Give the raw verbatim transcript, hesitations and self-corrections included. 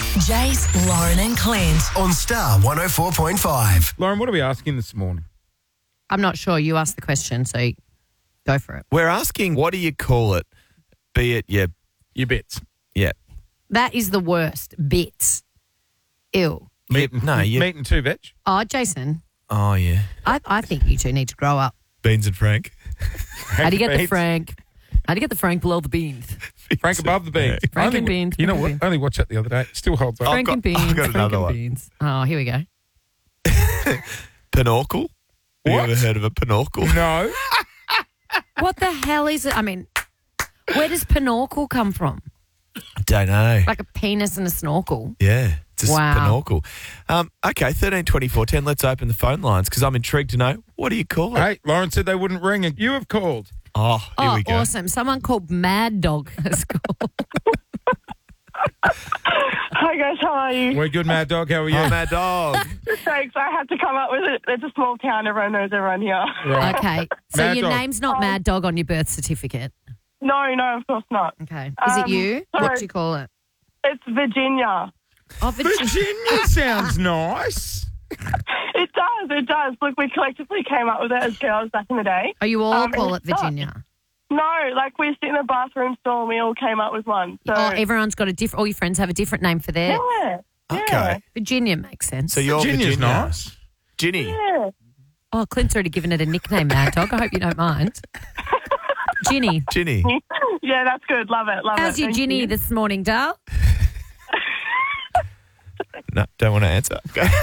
Jace, Lauren and Clint. On Star one oh four point five. Lauren, what are we asking this morning? I'm not sure. You asked the question, so go for it. We're asking, what do you call it? Be it your, Your bits. yeah. That is the worst. Bits. Ew. Meat Yeah, no, you- meat and two veg. Oh, Jason, Oh, yeah. I, I think you two need to grow up. Beans and Frank. How do you get the Beans. Frank? How do you get the Frank below the beans? Frank above the beans. Frank I only- and beans, You know Frank what? and I only watched that the other day. It still holds up. I've Frank got- and beans. I've got Frank another and one. beans. Oh, here we go. Pinorcle. Have What? you ever heard of a pinorcle? No. What the hell is it? I mean, where does pinorcle come from? Don't know. Like a penis and a snorkel. Yeah, it's a Wow. pinorcle. Um, okay, thirteen twenty-four ten. Let's open the phone lines because I'm intrigued to know, what do you call it? Hey, Lauren said they wouldn't ring and you have called. Oh, here Oh, we go. awesome. Someone called Mad Dog has called. Hi guys, how are you? We're good, Mad Dog. How are you? Oh, Mad Dog. Thanks, I had to come up with it. It's a small town, everyone knows everyone here. Right. Okay. So Mad your Dog. name's not Mad Dog on your birth certificate. No, no, of course not. Okay. Is it Um, you? What sorry. do you call it? It's Virginia. Oh, Virginia. Virginia sounds nice. It does, it does. Look, we collectively came up with it as girls back in the day. Oh, you all Um, call it it's not. Virginia. No, like we sit in a bathroom stall and we all came up with one. So, Oh, everyone's got a different. All your friends have a different name for theirs. yeah. Okay. Yeah. Virginia makes sense. So you're Virginia's Virginia. nice. Ginny. Yeah. Oh, Clint's already given it a nickname, Mad Dog. I hope you don't mind. Ginny. Ginny. Yeah, that's good. Love it, love How's it. your Thank Ginny you. this morning, Dal? No, don't want to answer. Go.